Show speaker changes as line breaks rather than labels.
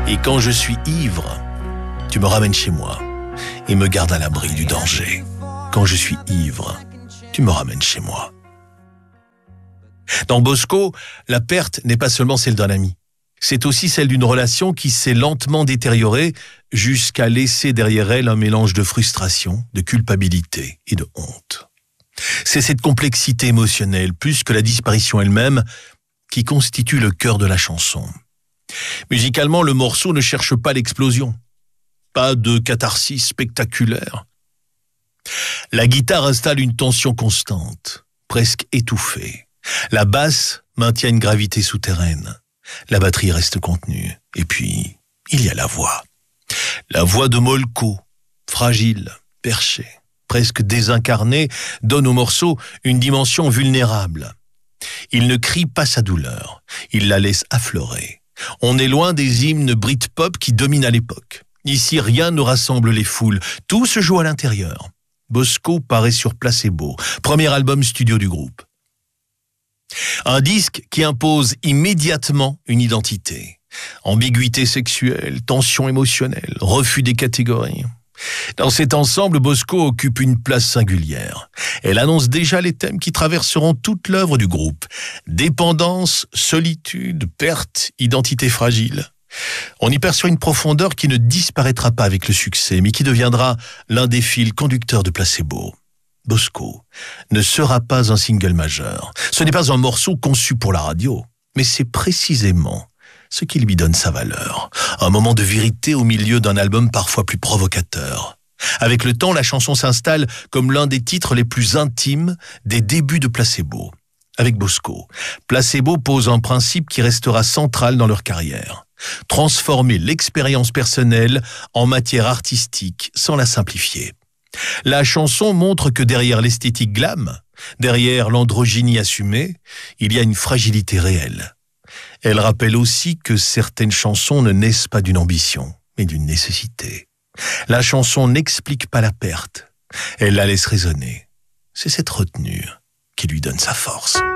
Et quand je suis ivre, tu me ramènes chez moi et me gardes à l'abri du danger. Quand je suis ivre, tu me ramènes chez moi. Dans Bosco, la perte n'est pas seulement celle d'un ami. C'est aussi celle d'une relation qui s'est lentement détériorée jusqu'à laisser derrière elle un mélange de frustration, de culpabilité et de honte. C'est cette complexité émotionnelle, plus que la disparition elle-même, qui constitue le cœur de la chanson. Musicalement, le morceau ne cherche pas l'explosion. Pas de catharsis spectaculaire. La guitare installe une tension constante, presque étouffée. La basse maintient une gravité souterraine. La batterie reste contenue. Et puis, il y a la voix. La voix de Molko, fragile, perchée, presque désincarnée, donne au morceau une dimension vulnérable. Il ne crie pas sa douleur, il la laisse affleurer. On est loin des hymnes Britpop qui dominent à l'époque. Ici, rien ne rassemble les foules, tout se joue à l'intérieur. Bosco paraît sur Placebo, premier album studio du groupe. Un disque qui impose immédiatement une identité. Ambiguïté sexuelle, tension émotionnelle, refus des catégories. Dans cet ensemble, Bosco occupe une place singulière. Elle annonce déjà les thèmes qui traverseront toute l'œuvre du groupe. Dépendance, solitude, perte, identité fragile. On y perçoit une profondeur qui ne disparaîtra pas avec le succès, mais qui deviendra l'un des fils conducteurs de Placebo. Bosco ne sera pas un single majeur. Ce n'est pas un morceau conçu pour la radio, mais c'est précisément ce qui lui donne sa valeur. Un moment de vérité au milieu d'un album parfois plus provocateur. Avec le temps, la chanson s'installe comme l'un des titres les plus intimes des débuts de Placebo. Avec Bosco, Placebo pose un principe qui restera central dans leur carrière. Transformer l'expérience personnelle en matière artistique sans la simplifier. La chanson montre que derrière l'esthétique glam, derrière l'androgynie assumée, il y a une fragilité réelle. Elle rappelle aussi que certaines chansons ne naissent pas d'une ambition, mais d'une nécessité. La chanson n'explique pas la perte, elle la laisse résonner. C'est cette retenue qui lui donne sa force.